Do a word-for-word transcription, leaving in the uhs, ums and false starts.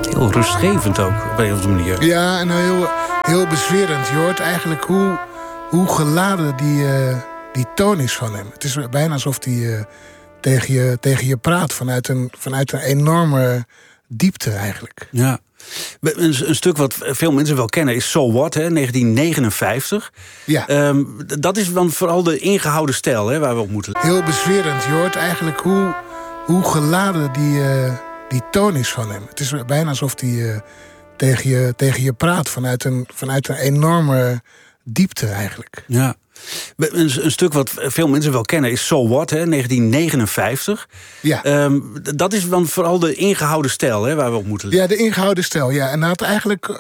heel rustgevend ook, op een of andere manier. Ja, en heel, heel bezwerend. Je hoort eigenlijk hoe, hoe geladen die, uh, die toon is van hem. Het is bijna alsof hij uh, tegen, je, tegen je praat vanuit een, vanuit een enorme diepte eigenlijk. Ja. Een, een stuk wat veel mensen wel kennen is So What, hè, negentien negenenvijftig. Ja. Um, dat is dan vooral de ingehouden stijl, hè, waar we op moeten. Heel bezwerend. Je hoort eigenlijk hoe, hoe geladen die, uh, die toon is van hem. Het is bijna alsof hij uh, tegen, je, tegen je praat vanuit een, vanuit een enorme diepte eigenlijk. Ja. Een, een stuk wat veel mensen wel kennen is So What, hè, negentien negenenvijftig. Ja. Um, dat is dan vooral de ingehouden stijl, hè, waar we op moeten. Ja, de ingehouden stijl. Ja. En hij had eigenlijk